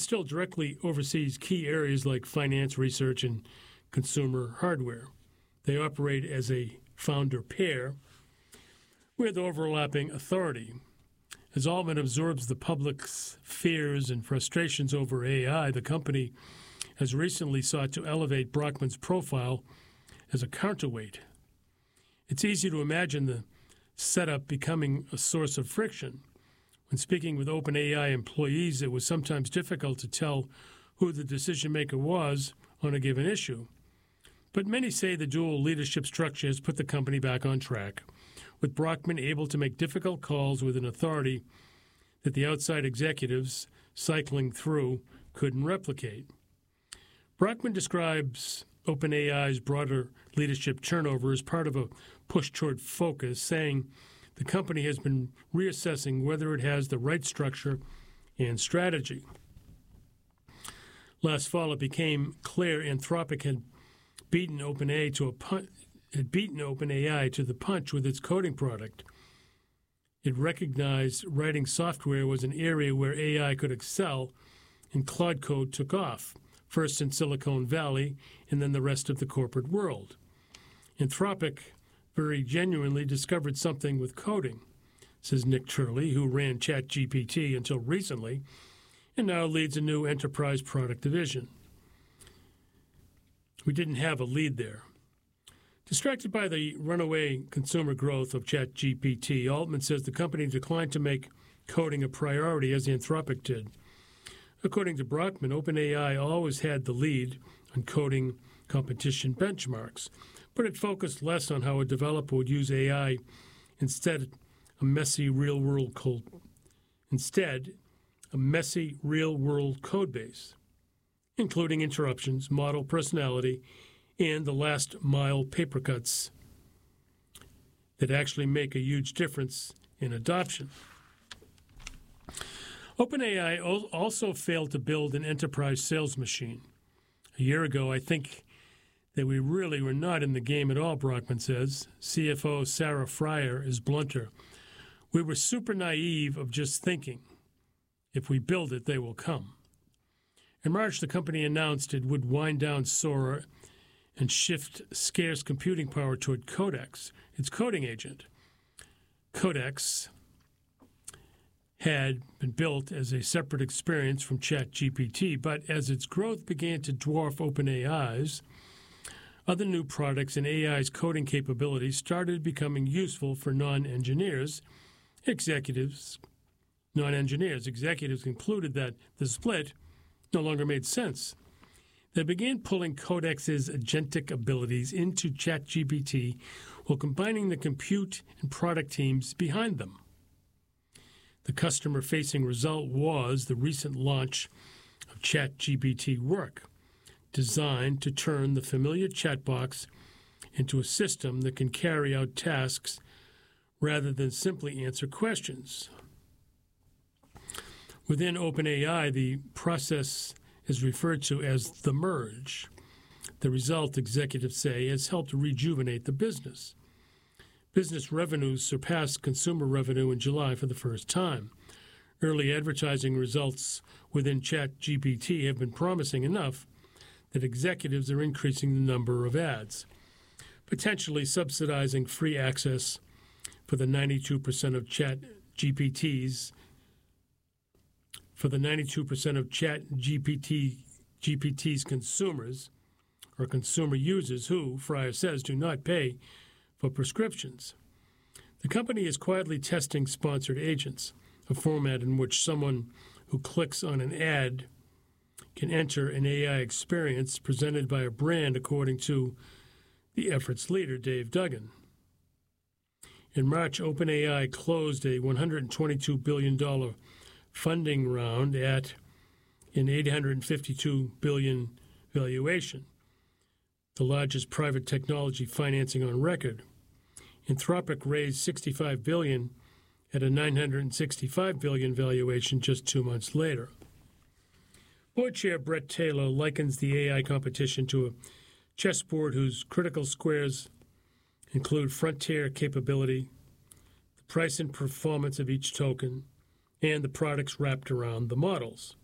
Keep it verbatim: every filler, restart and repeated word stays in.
still directly oversees key areas like finance, research, and consumer hardware. They operate as a founder pair with overlapping authority. As Altman absorbs the public's fears and frustrations over A I, the company has recently sought to elevate Brockman's profile as a counterweight. It's easy to imagine the setup becoming a source of friction. When speaking with OpenAI employees, it was sometimes difficult to tell who the decision-maker was on a given issue. But many say the dual leadership structure has put the company back on track, with Brockman able to make difficult calls with an authority that the outside executives cycling through couldn't replicate. Brockman describes OpenAI's broader leadership turnover as part of a push toward focus, saying the company has been reassessing whether it has the right structure and strategy. Last fall, it became clear Anthropic had beaten OpenAI to a pun- had beaten OpenAI to the punch with its coding product. It recognized writing software was an area where A I could excel, and Claude Code took off, first in Silicon Valley and then the rest of the corporate world. Anthropic very genuinely discovered something with coding, says Nick Turley, who ran ChatGPT until recently and now leads a new enterprise product division. We didn't have a lead there. Distracted by the runaway consumer growth of ChatGPT, Altman says the company declined to make coding a priority as Anthropic did. According to Brockman, OpenAI always had the lead on coding competition benchmarks, but it focused less on how a developer would use A I instead a messy real-world code. Instead, a messy real-world code base, including interruptions, model personality, and the last-mile paper cuts that actually make a huge difference in adoption. OpenAI also failed to build an enterprise sales machine. A year ago, I think that we really were not in the game at all, Brockman says. C F O Sarah Friar is blunter. We were super naive of just thinking, if we build it, they will come. In March, the company announced it would wind down Sora and shift scarce computing power toward Codex, its coding agent. Codex had been built as a separate experience from ChatGPT, but as its growth began to dwarf OpenAI's, other new products and A I's coding capabilities started becoming useful for non-engineers, executives, non-engineers. Executives concluded that the split no longer made sense. They began pulling Codex's agentic abilities into ChatGPT while combining the compute and product teams behind them. The customer-facing result was the recent launch of ChatGPT Work, designed to turn the familiar chat box into a system that can carry out tasks rather than simply answer questions. Within OpenAI, the process is referred to as the merge. The result, executives say, has helped rejuvenate the business. Business revenues surpassed consumer revenue in July for the first time. Early advertising results within ChatGPT have been promising enough that executives are increasing the number of ads, potentially subsidizing free access for the ninety-two percent of ChatGPT's for the ninety-two percent of ChatGPT GPT's consumers or consumer users who, Fryer says, do not pay for prescriptions. The company is quietly testing sponsored agents, a format in which someone who clicks on an ad can enter an A I experience presented by a brand, according to the effort's leader, Dave Duggan. In March, OpenAI closed a one hundred twenty-two billion dollars funding round at an eight hundred fifty-two billion dollars valuation, the largest private technology financing on record. Anthropic raised sixty-five billion dollars at a nine hundred sixty-five billion dollars valuation just two months later. Board Chair Brett Taylor likens the A I competition to a chessboard whose critical squares include frontier capability, the price and performance of each token, and the products wrapped around the models.